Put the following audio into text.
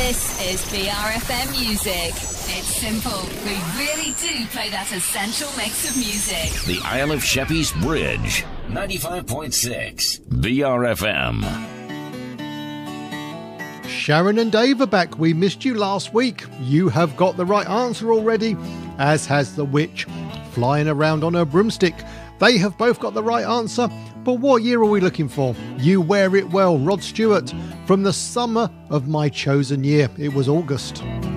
This is BRFM Music. It's simple. We really do play that essential mix of music. The Isle of Sheppey's Bridge, 95.6 BRFM. Sharon and Dave are back. We missed you last week. You have got the right answer already, as has the witch flying around on her broomstick. They have both got the right answer, but what year are we looking for? You Wear It Well, Rod Stewart, from the summer of my chosen year. It was August.